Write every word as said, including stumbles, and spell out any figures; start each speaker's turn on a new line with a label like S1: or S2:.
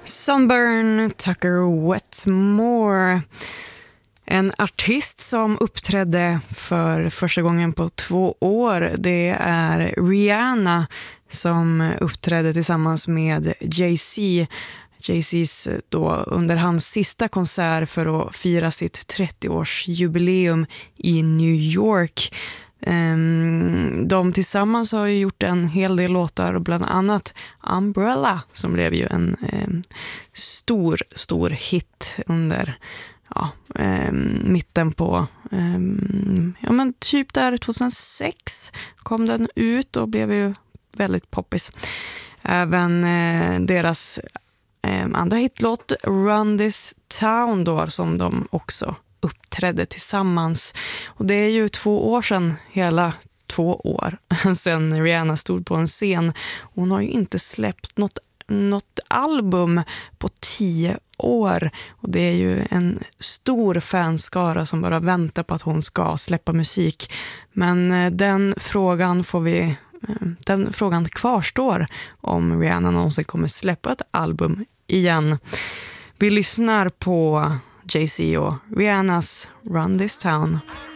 S1: Sunburn, Tucker Wetmore. En artist som uppträdde för första gången på två år, det är Rihanna som uppträdde tillsammans med Jay-Z. Jay-Z's då under hans sista konsert för att fira sitt trettioårsjubileum i New York. De tillsammans har ju gjort en hel del låtar, bland annat Umbrella som blev ju en eh, stor, stor hit under ja, eh, mitten på eh, ja, men typ där tjugohundrasex kom den ut och blev ju väldigt poppis. Även eh, deras eh, andra hitlåt Run This Town då, som de också uppträdde tillsammans. Och det är ju två år sedan, hela två år sedan Rihanna stod på en scen. Hon har ju inte släppt något, något album på tio år. Och det är ju en stor fanskara som bara väntar på att hon ska släppa musik. Men den frågan får vi... Den frågan kvarstår om Rihanna någonsin kommer släppa ett album igen. Vi lyssnar på Jay-Z och Rihannas Run This Town.